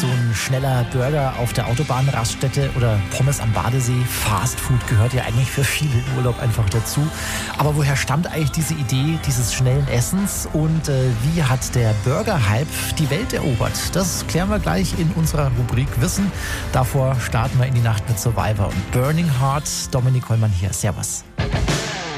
so ein schneller Burger auf der Autobahnraststätte oder Pommes am Badesee. Fast Food gehört ja eigentlich für viele im Urlaub einfach dazu. Aber woher stammt eigentlich diese Idee dieses schnellen Essens und wie hat der Burger-Hype die Welt erobert? Das klären wir gleich in unserer Rubrik Wissen. Davor starten wir in die Nacht mit Survivor und Burning Heart. Dominik Hollmann hier. Servus.